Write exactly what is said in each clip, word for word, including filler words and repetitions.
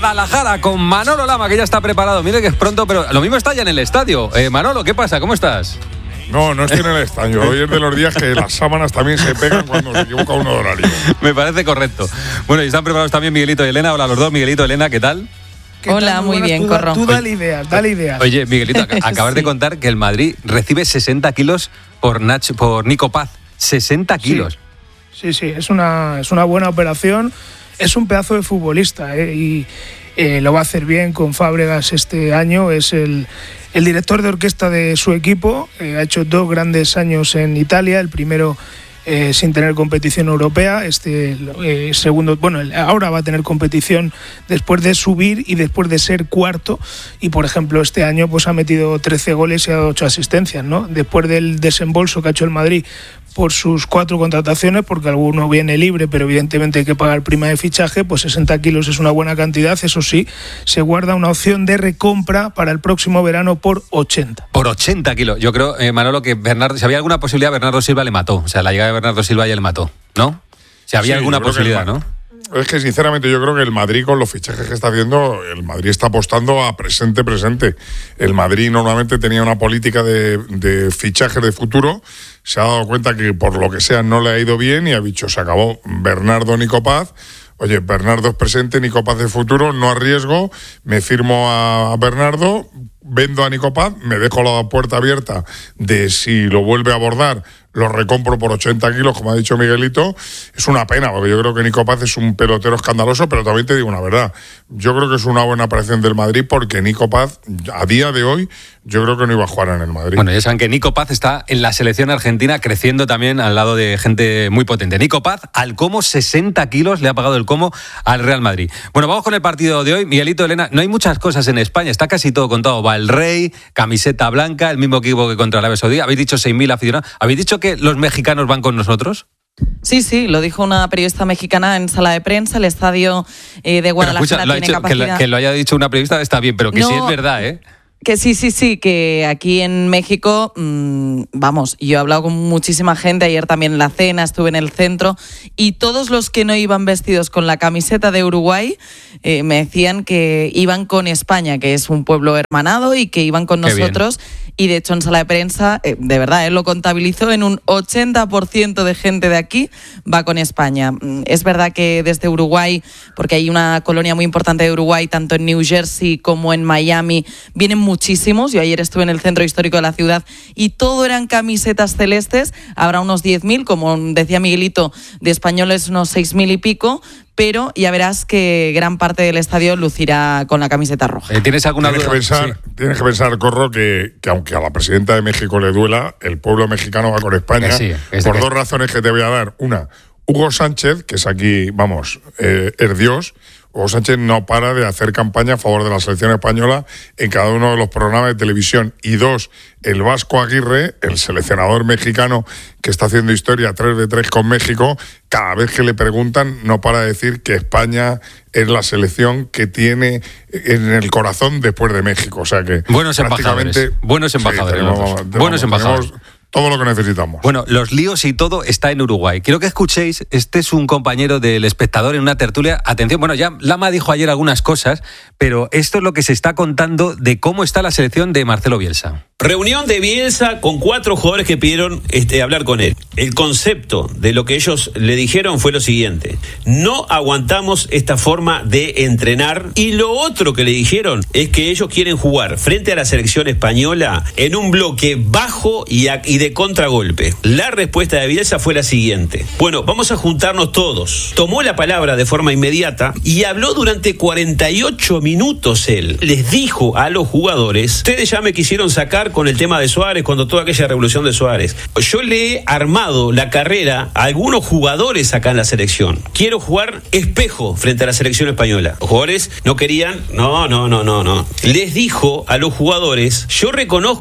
Guadalajara con Manolo Lama, que ya está preparado. Mire que es pronto, pero lo mismo está ya en el estadio. Eh, Manolo, ¿qué pasa? ¿Cómo estás? No, no estoy en el estadio. Hoy es de los días que las sábanas también se pegan cuando se equivoca uno de horario. Me parece correcto. Bueno, y están preparados también Miguelito y Elena. Hola a los dos. Miguelito, Elena, ¿qué tal? Hola, tal? Muy Buenas, bien, tú, Corro. Tú dale ideas, dale ideas. Oye, Miguelito, acabas Sí. de contar que el Madrid recibe sesenta kilos por, Nacho, por Nico Paz. sesenta kilos. Sí, sí, sí, es una, es una buena operación. Es un pedazo de futbolista, ¿eh? Y eh, lo va a hacer bien con Fábregas este año. Es el... El director de orquesta de su equipo, eh, ha hecho dos grandes años en Italia, el primero eh, sin tener competición europea, este eh, segundo, bueno, ahora va a tener competición después de subir y después de ser cuarto, y por ejemplo este año pues ha metido trece goles y ha dado ocho asistencias, ¿no? Después del desembolso que ha hecho el Madrid por sus cuatro contrataciones, porque alguno viene libre, pero evidentemente hay que pagar prima de fichaje, pues sesenta kilos es una buena cantidad. Eso sí, se guarda una opción de recompra para el próximo verano por ochenta. Por ochenta kilos. Yo creo, eh, Manolo, que Bernardo, si había alguna posibilidad, Bernardo Silva le mató. O sea, la llegada de Bernardo Silva ya le mató, ¿no? Si había Sí, alguna posibilidad, el, ¿no? Es que sinceramente yo creo que el Madrid, con los fichajes que está haciendo, el Madrid está apostando a presente, presente. El Madrid normalmente tenía una política de, de fichajes de futuro, se ha dado cuenta que por lo que sea no le ha ido bien y ha dicho, se acabó Bernardo, Nico Paz. Oye, Bernardo es presente, Nico Paz es futuro, no arriesgo, me firmo a Bernardo, vendo a Nico Paz, me dejo la puerta abierta de si lo vuelve a abordar, lo recompro por ochenta kilos, como ha dicho Miguelito. Es una pena, porque yo creo que Nico Paz es un pelotero escandaloso, pero también te digo una verdad, yo creo que es una buena aparición del Madrid, porque Nico Paz, a día de hoy, yo creo que no iba a jugar en el Madrid. Bueno, ya saben que Nico Paz está en la selección argentina creciendo también al lado de gente muy potente. Nico Paz, al Como, sesenta kilos le ha pagado el Como al Real Madrid. Bueno, vamos con el partido de hoy. Miguelito, Elena, no hay muchas cosas en España, está casi todo contado. Va el Rey, camiseta blanca, el mismo equipo que contra Arabia Saudí. Habéis dicho seis mil aficionados. ¿Habéis dicho que los mexicanos van con nosotros? Sí, sí, lo dijo una periodista mexicana en sala de prensa. El estadio eh, de Guadalajara escucha, lo tiene hecho, capacidad... Que lo, que lo haya dicho una periodista está bien, pero que no, sí es verdad, ¿eh? Que sí, sí, sí, que aquí en México, mmm, vamos, yo he hablado con muchísima gente, ayer también en la cena, estuve en el centro, y todos los que no iban vestidos con la camiseta de Uruguay eh, me decían que iban con España, que es un pueblo hermanado, y que iban con Qué nosotros. Bien. Y de hecho en sala de prensa, eh, de verdad, él lo contabilizó en un ochenta por ciento de gente de aquí va con España. Es verdad que desde Uruguay, porque hay una colonia muy importante de Uruguay, tanto en New Jersey como en Miami, vienen muchísimos. Yo ayer estuve en el centro histórico de la ciudad y todo eran camisetas celestes. Habrá unos diez mil, como decía Miguelito, de españoles unos seis mil y pico, pero ya verás que gran parte del estadio lucirá con la camiseta roja. Eh, ¿Tienes alguna tienes duda? Que pensar, sí. Tienes que pensar, Corro, que, que aunque a la presidenta de México le duela, el pueblo mexicano va con España, que sí, es por que... dos razones que te voy a dar. Una, Hugo Sánchez, que es aquí, vamos, eh, es Dios. Hugo Sánchez no para de hacer campaña a favor de la selección española en cada uno de los programas de televisión. Y dos, el Vasco Aguirre, el seleccionador mexicano que está haciendo historia tres de tres con México, cada vez que le preguntan no para de decir que España es la selección que tiene en el corazón después de México. O sea que buenos prácticamente... embajadores. Buenos embajadores. Sí, tenemos, tenemos, buenos embajadores. Tenemos todo lo que necesitamos. Bueno, los líos y todo está en Uruguay. Quiero que escuchéis, este es un compañero del Espectador en una tertulia. Atención, bueno, ya Lama dijo ayer algunas cosas, pero esto es lo que se está contando de cómo está la selección de Marcelo Bielsa. Reunión de Bielsa con cuatro jugadores que pidieron este, hablar con él. El concepto de lo que ellos le dijeron fue lo siguiente: no aguantamos esta forma de entrenar. Y lo otro que le dijeron es que ellos quieren jugar frente a la selección española en un bloque bajo y, a, y de contragolpe. La respuesta de Bielsa fue la siguiente: bueno, vamos a juntarnos todos. Tomó la palabra de forma inmediata y habló durante cuarenta y ocho minutos él. Les dijo a los jugadores: ustedes ya me quisieron sacar con el tema de Suárez, cuando toda aquella revolución de Suárez. Yo le he armado la carrera a algunos jugadores acá en la selección. Quiero jugar espejo frente a la selección española. Los jugadores no querían, no, no, no, no, no. Les dijo a los jugadores: yo reconozco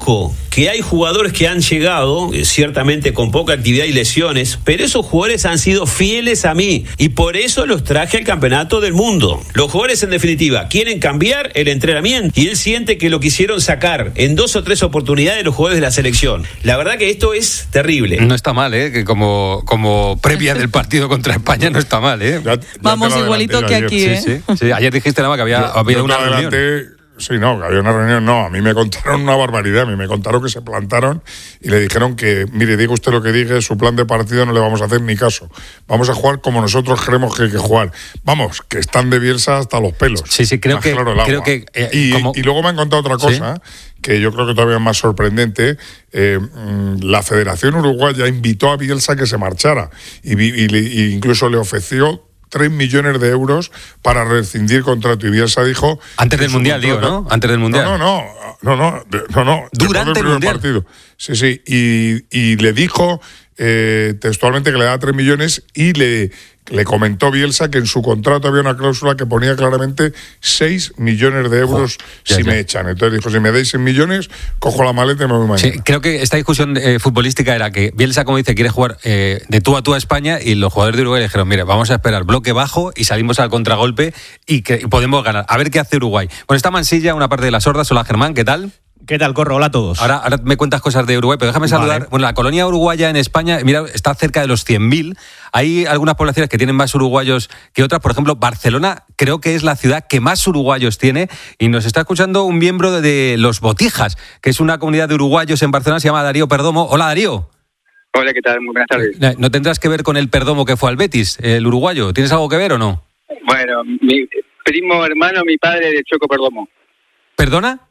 que hay jugadores que han llegado, eh, ciertamente con poca actividad y lesiones, pero esos jugadores han sido fieles a mí y por eso los traje al campeonato del mundo. Los jugadores, en definitiva, quieren cambiar el entrenamiento y él siente que lo quisieron sacar en dos o tres oportunidades los jugadores de la selección. La verdad que esto es terrible. No está mal, ¿eh? Que como, como previa del partido contra España no está mal, ¿eh? Ya- ya Vamos te lo igualito que adelanté aquí, ayer. ¿eh? Sí, sí, sí. Ayer dijiste nada más que había Yo- habido yo una te reunión. adelanté- Sí, no, que había una reunión, no, a mí me contaron una barbaridad, a mí me contaron que se plantaron y le dijeron que, mire, diga usted lo que diga, su plan de partido no le vamos a hacer ni caso, vamos a jugar como nosotros creemos que hay que jugar, vamos, que están de Bielsa hasta los pelos. Sí, sí, creo Más que- claro el agua. creo que, eh, y, como- y luego me han contado otra cosa, que yo creo que todavía es más sorprendente, eh, mm, la Federación Uruguaya invitó a Bielsa a que se marchara y, vi- y le- y incluso le ofreció tres millones de euros para rescindir contrato. Y Bielsa dijo... Antes que del su Mundial, digo, contrato- ¿no? Antes del Mundial. No, no, no, no, no, de- no, no después Durante del el primer Mundial. partido. Sí, sí, y, y le dijo eh, textualmente que le daba tres millones y le, le comentó Bielsa que en su contrato había una cláusula que ponía claramente seis millones de euros Oh, ya, si ya. me echan. Entonces dijo, si me dais seis millones, cojo la maleta y me voy mañana. Sí, creo que esta discusión eh, futbolística era que Bielsa, como dice, quiere jugar eh, de tú a tú a España y los jugadores de Uruguay le dijeron, mire, vamos a esperar bloque bajo y salimos al contragolpe y que y podemos ganar. A ver qué hace Uruguay. Bueno, está Mansilla, una parte de las sordas. Hola, Germán, ¿qué tal? ¿Qué tal, Corro? Hola a todos. Ahora, ahora me cuentas cosas de Uruguay, pero déjame saludar. Vale. Bueno, la colonia uruguaya en España, mira, está cerca de los cien mil. Hay algunas poblaciones que tienen más uruguayos que otras. Por ejemplo, Barcelona creo que es la ciudad que más uruguayos tiene. Y nos está escuchando un miembro de, de Los Botijas, que es una comunidad de uruguayos en Barcelona, se llama Darío Perdomo. Hola, Darío. Hola, ¿qué tal? Muy buenas tardes. ¿No tendrás que ver con el Perdomo que fue al Betis, el uruguayo? ¿Tienes algo que ver o no? Bueno, mi primo hermano, mi padre del Chueco Perdomo. ¿Perdona?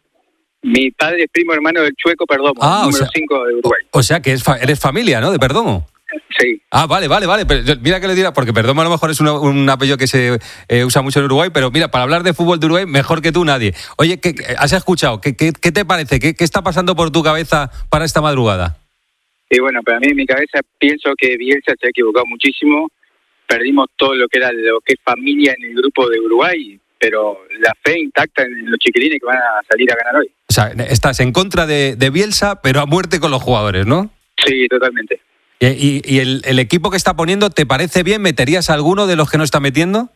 Mi padre es primo hermano del Chueco Perdomo, Ah, o número sea- cinco de Uruguay. O sea que es fa- eres familia, ¿no? De Perdomo. Sí. Ah, vale, vale, vale. Pero yo- mira que le dirá, porque Perdomo a lo mejor es una- un apellido que se eh, usa mucho en Uruguay, pero mira, para hablar de fútbol de Uruguay, mejor que tú nadie. Oye, ¿qué, qué- ¿has escuchado? ¿Qué, qué, qué te parece? ¿Qué, ¿Qué está pasando por tu cabeza para esta madrugada? Y bueno, para mí en mi cabeza pienso que Bielsa se ha equivocado muchísimo. Perdimos todo lo que era lo que es familia en el grupo de Uruguay, pero la fe intacta en los chiquilines que van a salir a ganar hoy. O sea, estás en contra de, de Bielsa, pero a muerte con los jugadores, ¿no? Sí, totalmente. ¿Y, y- y el, el equipo que está poniendo, te parece bien? ¿Meterías a alguno de los que no está metiendo?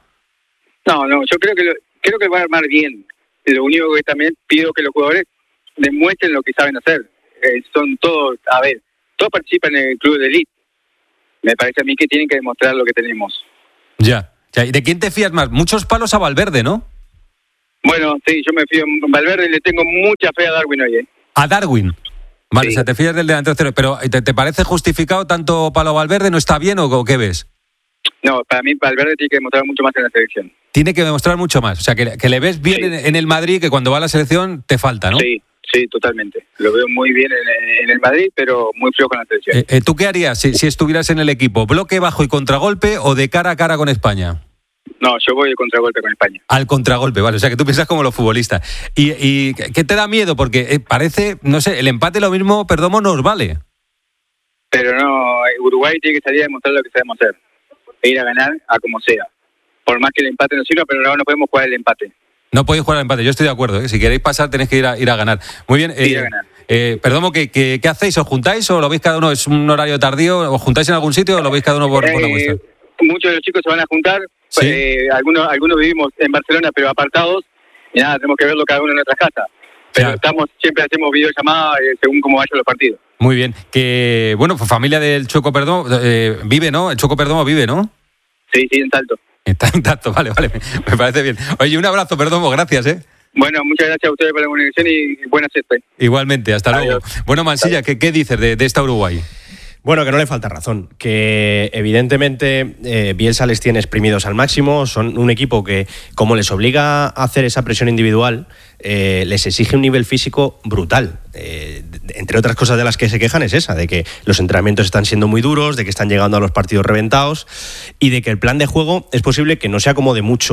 No, no, yo creo que lo, creo que va a armar bien. Lo único que también pido que los jugadores demuestren lo que saben hacer. Eh, son todos, a ver, todos participan en el club de elite. Me parece a mí que tienen que demostrar lo que tenemos. Ya. ya. ¿Y de quién te fías más? Muchos palos a Valverde, ¿no? Bueno, sí, yo me fío en Valverde, le tengo mucha fe a Darwin hoy, ¿eh? A Darwin. Vale, Sí. o sea, te fías del delantero cero. Pero ¿te, te parece justificado tanto palo a Valverde? ¿No está bien o, o qué ves? No, para mí Valverde tiene que demostrar mucho más en la selección. Tiene que demostrar mucho más. O sea, que, que le ves bien Sí. en, en el Madrid, que cuando va a la selección te falta, ¿no? Sí, sí, totalmente. Lo veo muy bien en, en el Madrid, pero muy flojo en la selección. Eh, eh, ¿Tú qué harías si, si estuvieras en el equipo? ¿Bloque bajo y contragolpe o de cara a cara con España? No, yo voy de contragolpe con España. Al contragolpe, vale. O sea, que tú piensas como los futbolistas. ¿Y, y qué te da miedo? Porque eh, parece, no sé, el empate lo mismo, Perdomo, nos vale. Pero no, Uruguay tiene que salir a demostrar lo que sabemos hacer. E ir a ganar a como sea. Por más que el empate no sirva, pero ahora no podemos jugar el empate. No podéis jugar al empate, yo estoy de acuerdo. ¿eh? Si queréis pasar, tenéis que ir a, ir a ganar. Muy bien. Ir a ganar. Eh, Perdomo, ¿qué, qué, qué hacéis? ¿Os juntáis o lo veis cada uno? ¿Es un horario tardío? ¿Os juntáis en algún sitio o lo veis cada uno por, por la Eh, vuestra? muchos de los chicos se van a juntar. Sí. Eh, algunos algunos vivimos en Barcelona, pero apartados. Y nada, tenemos que verlo cada uno en nuestra casa. Pero Claro. estamos siempre hacemos videollamadas eh, según cómo vayan los partidos. Muy bien. Que, bueno, pues familia del Chueco Perdomo eh, vive, ¿no? El Chueco Perdomo vive, ¿no? Sí, sí, en Salto. Está intacto, vale, vale. Me, me parece bien. Oye, un abrazo, Perdomo, gracias, ¿eh? Bueno, muchas gracias a ustedes por la comunicación y buena siesta. Igualmente, hasta Adiós. luego. Bueno, Mansilla, ¿qué, qué dices de, de esta Uruguay? Bueno, que no le falta razón, que evidentemente eh, Bielsa les tiene exprimidos al máximo, son un equipo que, como les obliga a hacer esa presión individual, eh, les exige un nivel físico brutal. Eh, entre otras cosas de las que se quejan es esa, de que los entrenamientos están siendo muy duros, de que están llegando a los partidos reventados y de que el plan de juego es posible que no se acomode mucho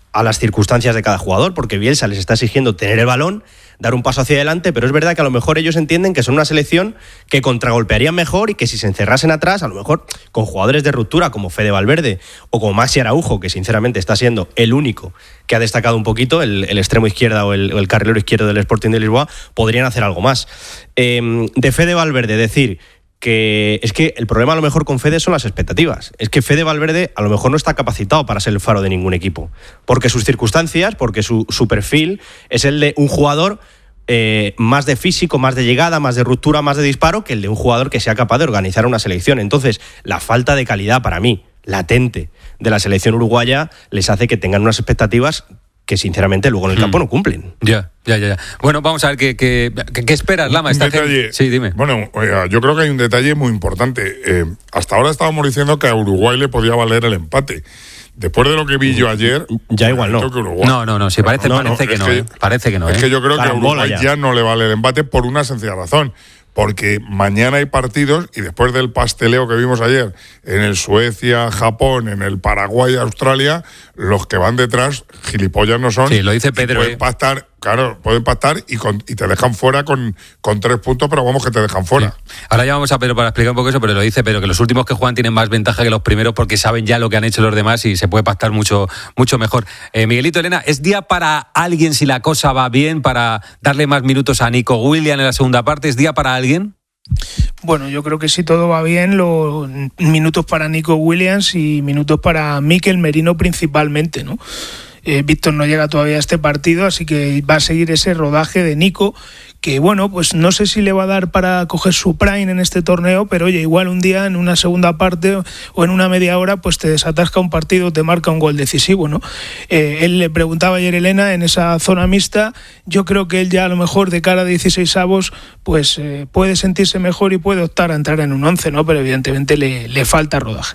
a las circunstancias de cada jugador, porque Bielsa les está exigiendo tener el balón, dar un paso hacia adelante, pero es verdad que a lo mejor ellos entienden que son una selección que contragolpearían mejor y que si se encerrasen atrás, a lo mejor con jugadores de ruptura como Fede Valverde o como Maxi Araujo, que sinceramente está siendo el único que ha destacado un poquito, el, el extremo izquierda o el, o el carrilero izquierdo del Sporting de Lisboa, podrían hacer algo más. Eh, de Fede Valverde, decir que es que el problema a lo mejor con Fede son las expectativas. Es que Fede Valverde a lo mejor no está capacitado para ser el faro de ningún equipo. Porque sus circunstancias, porque su, su perfil es el de un jugador eh, más de físico, más de llegada, más de ruptura, más de disparo, que el de un jugador que sea capaz de organizar una selección. Entonces, la falta de calidad para mí, latente, de la selección uruguaya, les hace que tengan unas expectativas que sinceramente luego en el campo hmm. no cumplen. Ya, ya, ya, ya. Bueno, vamos a ver qué, qué, qué, qué esperas, Lama. Esta detalle, gente... Sí, dime. Bueno, oiga, yo creo que hay un detalle muy importante. Eh, hasta ahora estábamos diciendo que a Uruguay le podía valer el empate. Después de lo que vi yo ayer... Ya igual no. Uruguay, no, no, no. Sí, parece, no, parece, no, que no, que, eh. parece que no. Es eh. que yo creo que a Uruguay ya. ya no le vale el empate por una sencilla razón. Porque mañana hay partidos y después del pasteleo que vimos ayer en el Suecia, Japón, en el Paraguay, Australia, los que van detrás, gilipollas no son. Sí, lo dice Pedro. Pueden eh. pactar, claro, pueden pactar y, con, y te dejan fuera con, con tres puntos, pero vamos que te dejan fuera. Sí. Ahora ya vamos a Pedro para explicar un poco eso, pero lo dice Pedro, que los últimos que juegan tienen más ventaja que los primeros porque saben ya lo que han hecho los demás y se puede pactar mucho, mucho mejor. Eh, Miguelito, Elena, ¿es día para alguien si la cosa va bien, para darle más minutos a Nico Williams en la segunda parte? ¿Es día para alguien? Bueno, yo creo que si todo va bien, los minutos para Nico Williams y minutos para Mikel Merino principalmente, ¿no? Eh, Víctor no llega todavía a este partido, así que va a seguir ese rodaje de Nico, que bueno, pues no sé si le va a dar para coger su prime en este torneo, pero oye, igual un día en una segunda parte o en una media hora pues te desatasca un partido, te marca un gol decisivo, ¿no? Eh, él le preguntaba ayer Elena en esa zona mixta, yo creo que él ya a lo mejor de cara a dieciséis avos pues eh, puede sentirse mejor y puede optar a entrar en un once, ¿no? Pero evidentemente le, le falta rodaje.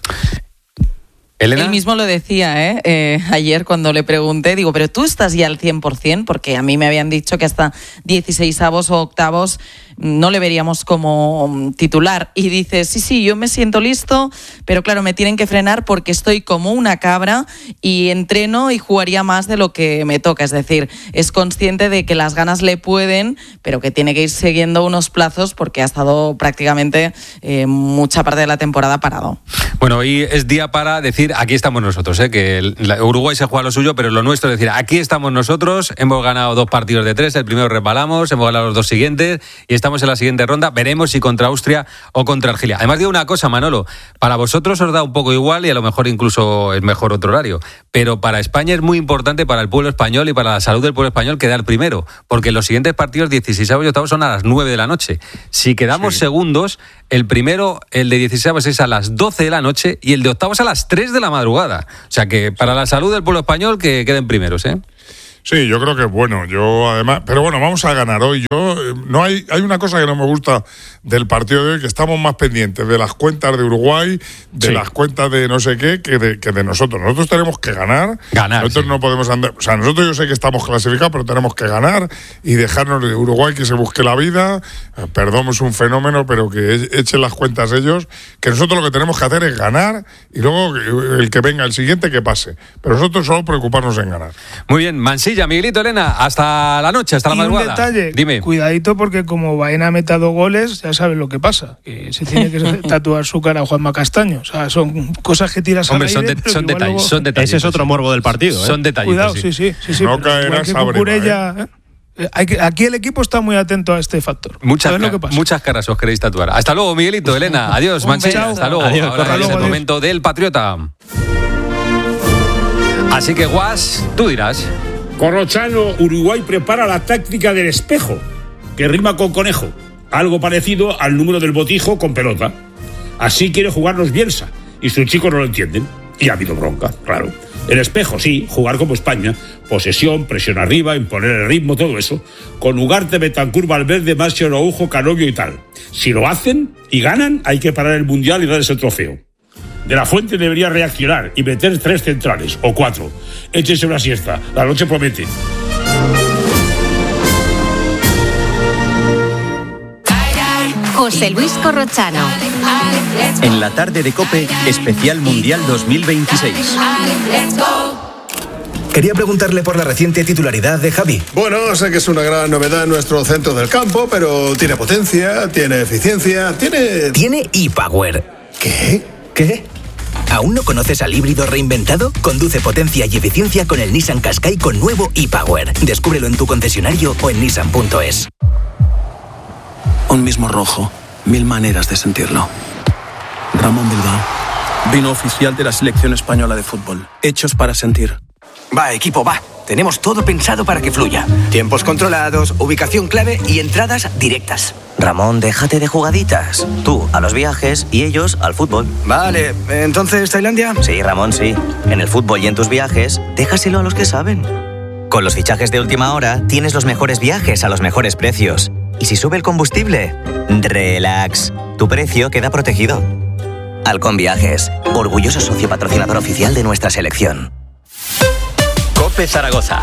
¿Elena? Él mismo lo decía ¿eh? Eh, ayer cuando le pregunté, digo, pero tú estás ya al cien por ciento, porque a mí me habían dicho que hasta dieciseisavos o octavos no le veríamos como titular. Y dice, sí, sí, yo me siento listo, pero claro, me tienen que frenar porque estoy como una cabra y entreno y jugaría más de lo que me toca. Es decir, es consciente de que las ganas le pueden, pero que tiene que ir siguiendo unos plazos porque ha estado prácticamente eh, mucha parte de la temporada parado. Bueno, hoy es día para decir, aquí estamos nosotros, ¿eh? Que el, la, Uruguay se juega lo suyo, pero lo nuestro es decir, aquí estamos nosotros, hemos ganado dos partidos de tres, el primero resbalamos, hemos ganado los dos siguientes y estamos en la siguiente ronda, veremos si contra Austria o contra Argelia. Además digo una cosa, Manolo, para vosotros os da un poco igual y a lo mejor incluso es mejor otro horario, pero para España es muy importante, para el pueblo español y para la salud del pueblo español quedar primero, porque los siguientes partidos dieciseisavos y octavos son a las nueve de la noche. Si quedamos sí. segundos, el primero, el de dieciseisavos es a las doce de la noche y el de octavos a las tres de la madrugada. O sea que para la salud del pueblo español que queden primeros, ¿eh? Sí, yo creo que es bueno. Yo además, pero bueno, vamos a ganar hoy. Yo no hay hay una cosa que no me gusta del partido de hoy, que estamos más pendientes de las cuentas de Uruguay, de sí. las cuentas de no sé qué, que de, que de nosotros. Nosotros tenemos que ganar. Ganar. Nosotros sí. no podemos andar. O sea, nosotros yo sé que estamos clasificados, pero tenemos que ganar y dejarnos de Uruguay que se busque la vida. Perdón, es un fenómeno, pero que echen las cuentas ellos. Que nosotros lo que tenemos que hacer es ganar y luego el que venga el siguiente que pase. Pero nosotros solo preocuparnos en ganar. Muy bien, Mansilla. Miguelito, Elena, hasta la noche, hasta la y madrugada. Un detalle, dime. Cuidadito porque como Baena meta dos goles, ya sabes lo que pasa, que se tiene que tatuar su cara a Juanma Castaño. O sea, son cosas que tiras Hombre, al son aire. De, son, detalles, luego... son detalles. Ese es otro morbo del partido. ¿eh? Son detalles. Cuidado, sí, sí. sí, sí no caerás a breva, ¿eh? Hay que, aquí el equipo está muy atento a este factor. Muchas, ca- lo que pasa. muchas caras os queréis tatuar. Hasta luego, Miguelito, Elena. Adiós, Mansilla. Hasta luego. Adiós, Ahora hasta es luego, el adiós. momento del Patriota. Así que, Guas, tú dirás. Corrochano, Uruguay prepara la táctica del espejo, que rima con conejo, algo parecido al número del botijo con pelota. Así quiere jugarnos Bielsa, y sus chicos no lo entienden. Y ha habido bronca, claro. El espejo, sí, jugar como España, posesión, presión arriba, imponer el ritmo, todo eso, con Ugarte, Betancur, Valverde, Maxi Araujo, Canovio y tal. Si lo hacen y ganan, hay que parar el Mundial y darles el trofeo. De la Fuente debería reaccionar y meter tres centrales, o cuatro. Échense una siesta, la noche promete. José Luis Corrochano. En la tarde de COPE, especial Mundial dos mil veintiséis. Quería preguntarle por la reciente titularidad de Javi. Bueno, sé que es una gran novedad en nuestro centro del campo, pero tiene potencia, tiene eficiencia, tiene... Tiene ePower. ¿Qué? ¿Qué? ¿Aún no conoces al híbrido reinventado? Conduce potencia y eficiencia con el Nissan Qashqai con nuevo ePower. Descúbrelo en tu concesionario o en nissan punto es. Un mismo rojo, mil maneras de sentirlo. Ramón Bilbao, vino oficial de la selección española de fútbol. Hechos para sentir. Va, equipo, va. Tenemos todo pensado para que fluya. Tiempos controlados, ubicación clave y entradas directas. Ramón, déjate de jugaditas. Tú a los viajes y ellos al fútbol. Vale, ¿entonces Tailandia? Sí, Ramón, sí. En el fútbol y en tus viajes, déjaselo a los que saben. Con los fichajes de última hora, tienes los mejores viajes a los mejores precios. Y si sube el combustible, relax. Tu precio queda protegido. Halcón Viajes, orgulloso socio patrocinador oficial de nuestra selección. COPE Zaragoza.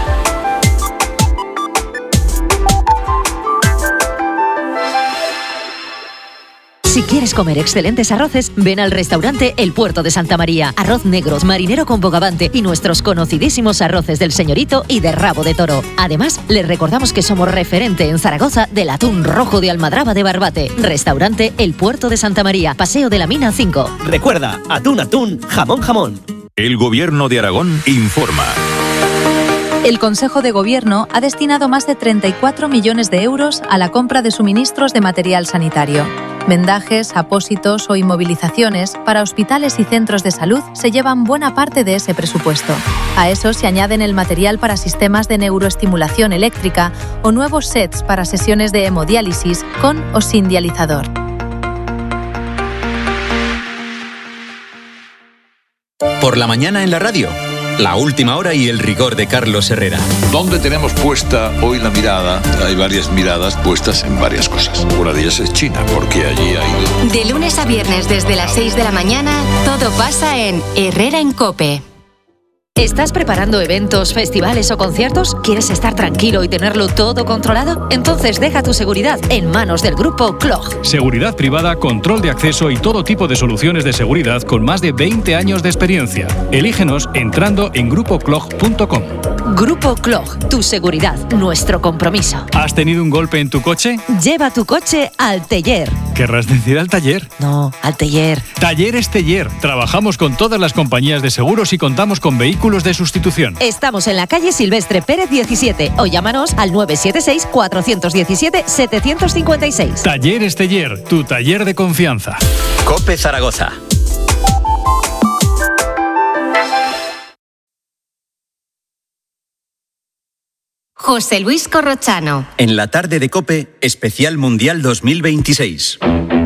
Si quieres comer excelentes arroces, ven al restaurante El Puerto de Santa María. Arroz negro, marinero con bogavante y nuestros conocidísimos arroces del Señorito y de rabo de toro. Además, les recordamos que somos referente en Zaragoza del atún rojo de Almadraba de Barbate. Restaurante El Puerto de Santa María, Paseo de la Mina cinco. Recuerda, atún, atún, jamón, jamón. El Gobierno de Aragón informa. El Consejo de Gobierno ha destinado más de treinta y cuatro millones de euros a la compra de suministros de material sanitario. Vendajes, apósitos o inmovilizaciones para hospitales y centros de salud se llevan buena parte de ese presupuesto. A eso se añaden el material para sistemas de neuroestimulación eléctrica o nuevos sets para sesiones de hemodiálisis con o sin dializador. Por la mañana en la radio. La última hora y el rigor de Carlos Herrera. ¿Dónde tenemos puesta hoy la mirada? Hay varias miradas puestas en varias cosas. Una de ellas es China, porque allí ha ido. De lunes a viernes desde las seis de la mañana, todo pasa en Herrera en COPE. ¿Estás preparando eventos, festivales o conciertos? ¿Quieres estar tranquilo y tenerlo todo controlado? Entonces deja tu seguridad en manos del grupo Clog. Seguridad privada, control de acceso y todo tipo de soluciones de seguridad con más de veinte años de experiencia. Elígenos entrando en grupo clog punto com. Grupo Clog, tu seguridad, nuestro compromiso. ¿Has tenido un golpe en tu coche? Lleva tu coche al taller. ¿Querrás decir al taller? No, al taller. Talleres Teller. Trabajamos con todas las compañías de seguros y contamos con vehículos de sustitución. Estamos en la calle Silvestre Pérez diecisiete o llámanos al nueve siete seis, cuatro uno siete, siete cinco seis. Talleres Teller, tu taller de confianza. COPE Zaragoza. José Luis Corrochano. En la tarde de COPE, especial Mundial dos mil veintiséis.